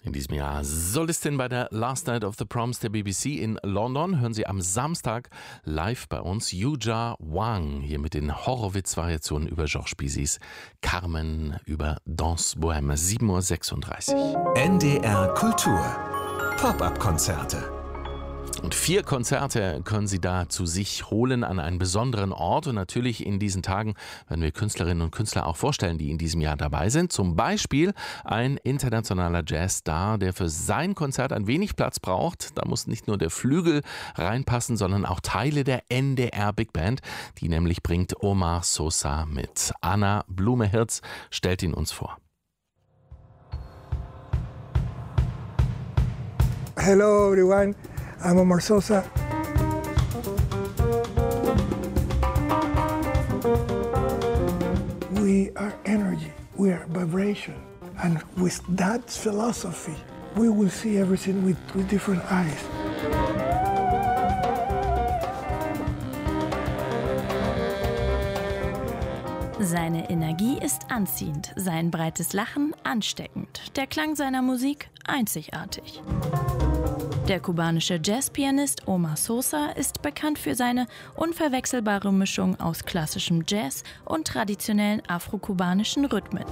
In diesem Jahr Solistin bei der Last Night of the Proms der BBC in London. Hören Sie am Samstag live bei uns Yuja Wang, hier mit den Horowitz-Variationen über Georges Bizets Carmen, über Danse Bohème, 7:36 Uhr. NDR Kultur Pop-up-Konzerte. Und 4 Konzerte können Sie da zu sich holen an einen besonderen Ort. Und natürlich in diesen Tagen werden wir Künstlerinnen und Künstler auch vorstellen, die in diesem Jahr dabei sind. Zum Beispiel ein internationaler Jazzstar, der für sein Konzert ein wenig Platz braucht. Da muss nicht nur der Flügel reinpassen, sondern auch Teile der NDR Big Band. Die nämlich bringt Omar Sosa mit. Anna Blumehirz stellt ihn uns vor. Hello everyone. I'm Omar Sosa. We are energy, we are vibration. And with that philosophy, we will see everything with different eyes. Seine Energie ist anziehend, sein breites Lachen ansteckend, der Klang seiner Musik einzigartig. Der kubanische Jazzpianist Omar Sosa ist bekannt für seine unverwechselbare Mischung aus klassischem Jazz und traditionellen afrokubanischen Rhythmen.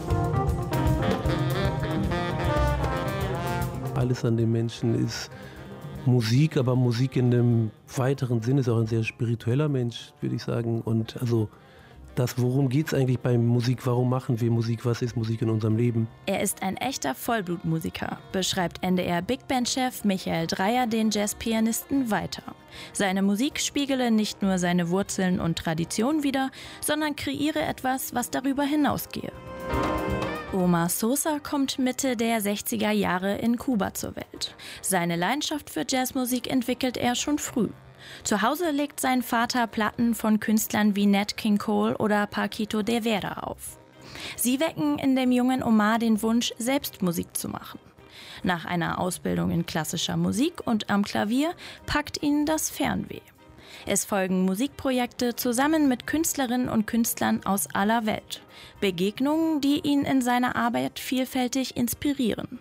Alles an dem Menschen ist Musik, aber Musik in einem weiteren Sinn ist auch ein sehr spiritueller Mensch, würde ich sagen. Und also worum geht es eigentlich bei Musik? Warum machen wir Musik? Was ist Musik in unserem Leben? Er ist ein echter Vollblutmusiker, beschreibt NDR Big Band-Chef Michael Dreyer den Jazzpianisten weiter. Seine Musik spiegele nicht nur seine Wurzeln und Tradition wider, sondern kreiere etwas, was darüber hinausgehe. Omar Sosa kommt Mitte der 60er Jahre in Kuba zur Welt. Seine Leidenschaft für Jazzmusik entwickelt er schon früh. Zu Hause legt sein Vater Platten von Künstlern wie Nat King Cole oder Paquito de Vera auf. Sie wecken in dem jungen Omar den Wunsch, selbst Musik zu machen. Nach einer Ausbildung in klassischer Musik und am Klavier packt ihn das Fernweh. Es folgen Musikprojekte zusammen mit Künstlerinnen und Künstlern aus aller Welt. Begegnungen, die ihn in seiner Arbeit vielfältig inspirieren.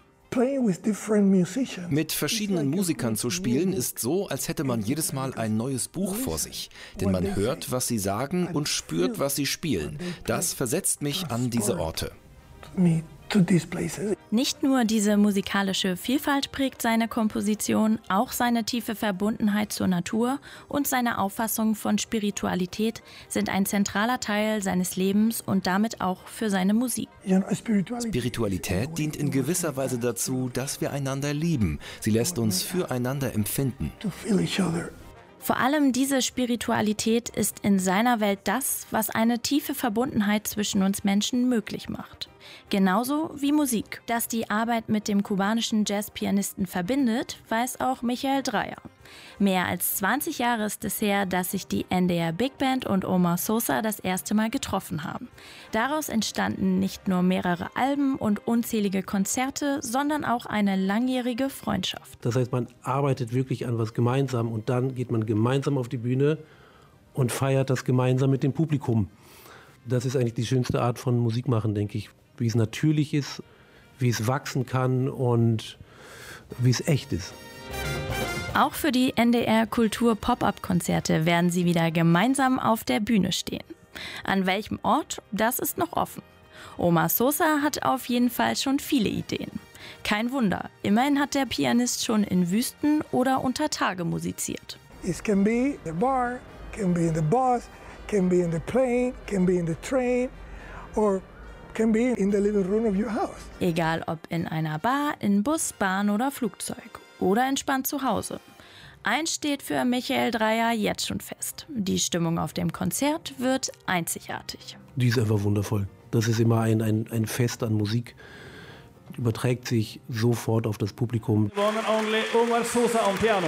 Mit verschiedenen Musikern zu spielen ist so, als hätte man jedes Mal ein neues Buch vor sich. Denn man hört, was sie sagen und spürt, was sie spielen. Das versetzt mich an diese Orte. Nicht nur diese musikalische Vielfalt prägt seine Komposition, auch seine tiefe Verbundenheit zur Natur und seine Auffassung von Spiritualität sind ein zentraler Teil seines Lebens und damit auch für seine Musik. Spiritualität dient in gewisser Weise dazu, dass wir einander lieben. Sie lässt uns füreinander empfinden. Vor allem diese Spiritualität ist in seiner Welt das, was eine tiefe Verbundenheit zwischen uns Menschen möglich macht. Genauso wie Musik. Dass die Arbeit mit dem kubanischen Jazzpianisten verbindet, weiß auch Michael Dreyer. Mehr als 20 Jahre ist es her, dass sich die NDR Big Band und Omar Sosa das erste Mal getroffen haben. Daraus entstanden nicht nur mehrere Alben und unzählige Konzerte, sondern auch eine langjährige Freundschaft. Das heißt, man arbeitet wirklich an was gemeinsam und dann geht man gemeinsam auf die Bühne und feiert das gemeinsam mit dem Publikum. Das ist eigentlich die schönste Art von Musik machen, denke ich. Wie es natürlich ist, wie es wachsen kann und wie es echt ist. Auch für die NDR Kultur Pop-up-Konzerte werden sie wieder gemeinsam auf der Bühne stehen. An welchem Ort, das ist noch offen. Omar Sosa hat auf jeden Fall schon viele Ideen. Kein Wunder, immerhin hat der Pianist schon in Wüsten oder unter Tage musiziert. It can be in the bar, can be in the bus, can be in the plane, can be in the train or can be in the living room of your house. Egal ob in einer Bar, in Bus, Bahn oder Flugzeug oder entspannt zu Hause. Eins steht für Michael Dreyer jetzt schon fest. Die Stimmung auf dem Konzert wird einzigartig. Die ist einfach wundervoll. Das ist immer ein Fest an Musik. Überträgt sich sofort auf das Publikum. One and only Omar Sosa on piano.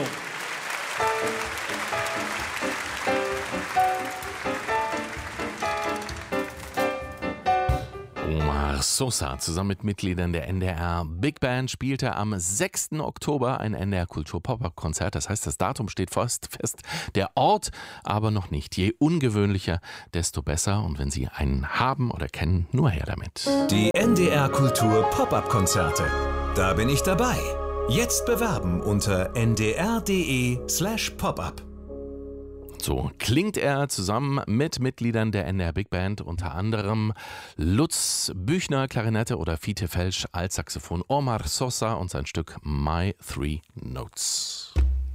Omar Sosa zusammen mit Mitgliedern der NDR Big Band spielte am 6. Oktober ein NDR Kultur Pop-up-Konzert. Das heißt, das Datum steht fast fest, der Ort aber noch nicht. Je ungewöhnlicher, desto besser. Und wenn Sie einen haben oder kennen, nur her damit. Die NDR Kultur Pop-up-Konzerte. Da bin ich dabei. Jetzt bewerben unter ndr.de/popup. So klingt er zusammen mit Mitgliedern der NDR Big Band, unter anderem Lutz Büchner, Klarinette oder Fiete Felsch als Saxophon, Omar Sosa und sein Stück My Three Notes.